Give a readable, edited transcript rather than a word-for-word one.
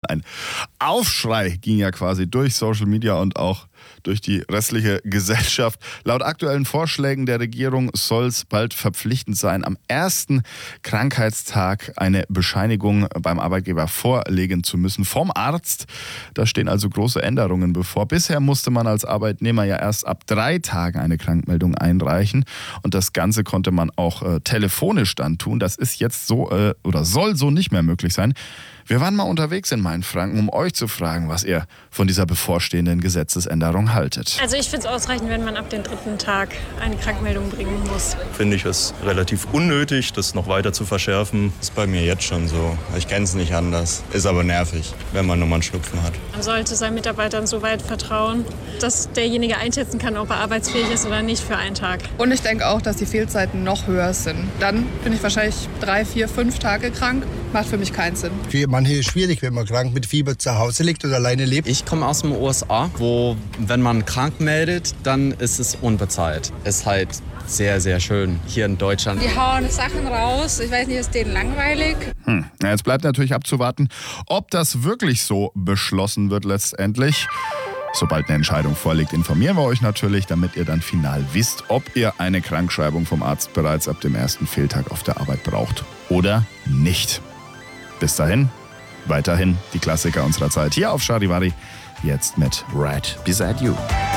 Ein Aufschrei ging ja quasi durch Social Media und auch durch die restliche Gesellschaft. Laut aktuellen Vorschlägen der Regierung soll es bald verpflichtend sein, am ersten Krankheitstag eine Bescheinigung beim Arbeitgeber vorlegen zu müssen vom Arzt. Da stehen also große Änderungen bevor. Bisher musste man als Arbeitnehmer ja erst ab 3 Tagen eine Krankmeldung einreichen und das Ganze konnte man auch telefonisch dann tun. Das ist jetzt so oder soll so nicht mehr möglich sein. Wir waren mal unterwegs in Mainfranken, um euch zu fragen, was ihr von dieser bevorstehenden Gesetzesänderung haltet. Also ich finde es ausreichend, wenn man ab dem 3. Tag eine Krankmeldung bringen muss. Finde ich es relativ unnötig, das noch weiter zu verschärfen. Ist bei mir jetzt schon so. Ich kenne es nicht anders. Ist aber nervig, wenn man nur mal einen Schnupfen hat. Man sollte seinen Mitarbeitern so weit vertrauen, dass derjenige einschätzen kann, ob er arbeitsfähig ist oder nicht für einen Tag. Und ich denke auch, dass die Fehlzeiten noch höher sind. Dann bin ich wahrscheinlich 3, 4, 5 Tage krank. Macht für mich keinen Sinn. Für manche ist es schwierig, wenn man krank mit Fieber zu Hause liegt oder alleine lebt. Ich komme aus den USA, wo, wenn man krank meldet, dann ist es unbezahlt. Ist halt sehr, sehr schön hier in Deutschland. Die hauen Sachen raus. Ich weiß nicht, ist denen langweilig? Ja, jetzt bleibt natürlich abzuwarten, ob das wirklich so beschlossen wird letztendlich. Sobald eine Entscheidung vorliegt, informieren wir euch natürlich, damit ihr dann final wisst, ob ihr eine Krankschreibung vom Arzt bereits ab dem ersten Fehltag auf der Arbeit braucht oder nicht. Bis dahin, weiterhin die Klassiker unserer Zeit hier auf Charivari, jetzt mit Right Beside You.